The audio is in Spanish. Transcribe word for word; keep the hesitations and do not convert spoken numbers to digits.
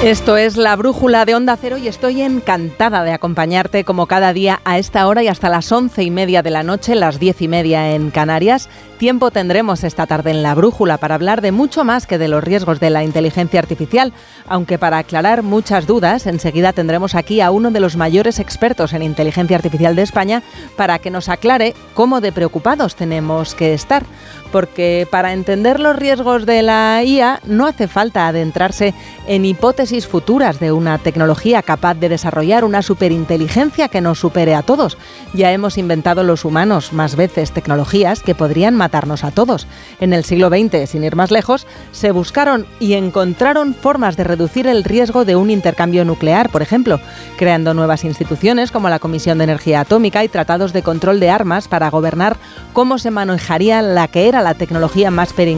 Esto es La Brújula de Onda Cero y estoy encantada de acompañarte como cada día a esta hora y hasta las once y media de la noche, las diez y media en Canarias. Tiempo tendremos esta tarde en La Brújula para hablar de mucho más que de los riesgos de la inteligencia artificial, aunque para aclarar muchas dudas, enseguida tendremos aquí a uno de los mayores expertos en inteligencia artificial de España para que nos aclare cómo de preocupados tenemos que estar. Porque para entender los riesgos de la I A no hace falta adentrarse en hipótesis futuras de una tecnología capaz de desarrollar una superinteligencia que nos supere a todos. Ya hemos inventado los humanos más veces tecnologías que podrían matarnos a todos. En el siglo veinte, sin ir más lejos, se buscaron y encontraron formas de reducir el riesgo de un intercambio nuclear, por ejemplo, creando nuevas instituciones como la Comisión de Energía Atómica y tratados de control de armas para gobernar cómo se manejaría la que era la tecnología más peligrosa